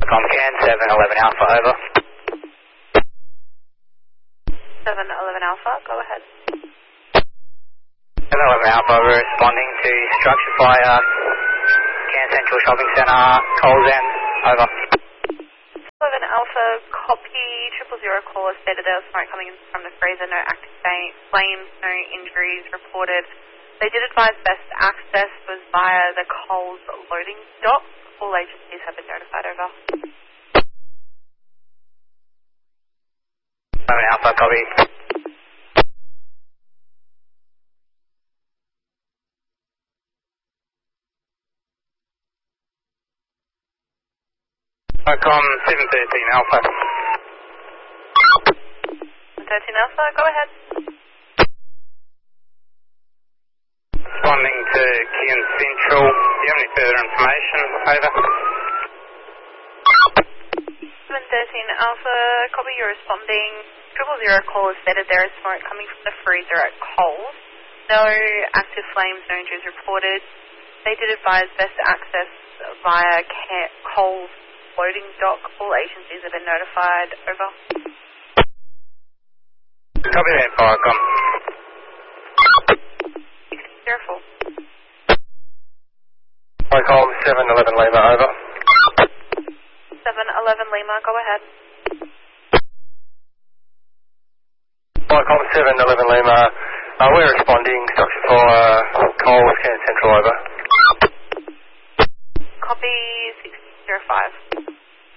Comcan 711 Alpha, over. 711 Alpha, go ahead. 711 Alpha, we're responding to structure fire, Cairns Central Shopping Centre, Coles End, over. 711 Alpha, copy 000 caller stated there was smoke coming in from the freezer, no active flames, no injuries reported. They did advise best access was via the Coles loading dock. All agencies have been notified, over. 7 Alpha, copy. Com 713 Alpha. 13 Alpha, go ahead. Responding to Cairns Central. Do you have any further information? Over. 713 Alpha, copy, you're responding. 000 call is stated there is smoke coming from the freezer at Coles. No active flames, no injuries reported. They did advise best access via Coles loading dock. All agencies have been notified, over. Copy that, Firecom. 04. Firecom 711 Lima, over. 711 Lima, go ahead. Firecom 711 Lima, we're responding, structure fire, Coles, Cairns Central, over. Copy 605.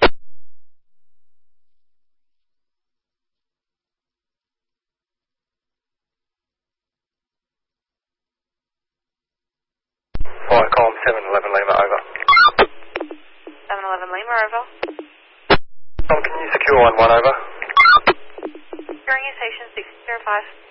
Firecom 711 Lima, over. 711 Lima, over. Can you secure 1-1, over? Securing your station 605.